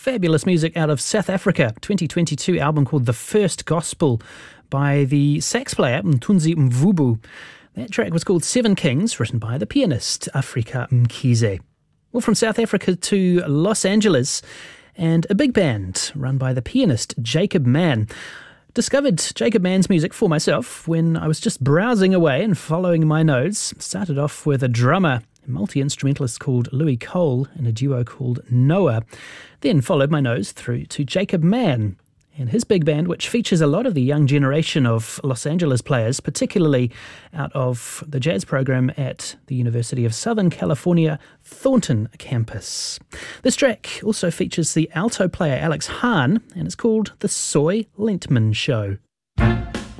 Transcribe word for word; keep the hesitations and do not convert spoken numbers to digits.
fabulous music out of South Africa, twenty twenty-two album called The First Gospel by the sax player Mthunzi Mvubu. That track was called Seven Kings, written by the pianist Afrika Mkhize. Well, from South Africa to Los Angeles, and a big band run by the pianist Jacob Mann. Discovered Jacob Mann's music for myself when I was just browsing away and following my notes. Started off with a drummer, a multi-instrumentalist called Louis Cole, and a duo called Noah. Then followed my nose through to Jacob Mann and his big band, which features a lot of the young generation of Los Angeles players, particularly out of the jazz program at the University of Southern California Thornton campus. This track also features the alto player Alex Hahn, and it's called The Soy Lentman Show.